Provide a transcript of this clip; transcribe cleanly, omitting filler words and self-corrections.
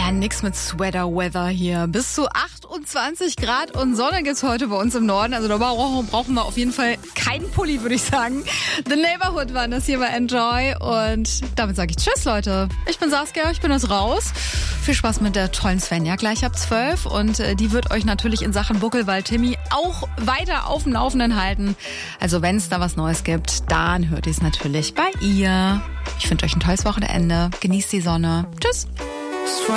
Ja, nix mit Sweater-Weather hier. Bis zu 28 Grad und Sonne gibt's heute bei uns im Norden. Also da brauchen wir auf jeden Fall keinen Pulli, würde ich sagen. The Neighborhood waren das hier bei Enjoy. Und damit sage ich Tschüss, Leute. Ich bin Saskia, ich bin jetzt raus. Viel Spaß mit der tollen Svenja gleich ab 12. Und die wird euch natürlich in Sachen Buckelwald Timmy auch weiter auf dem Laufenden halten. Also wenn es da was Neues gibt, dann hört ihr es natürlich bei ihr. Ich wünsche euch ein tolles Wochenende. Genießt die Sonne. Tschüss.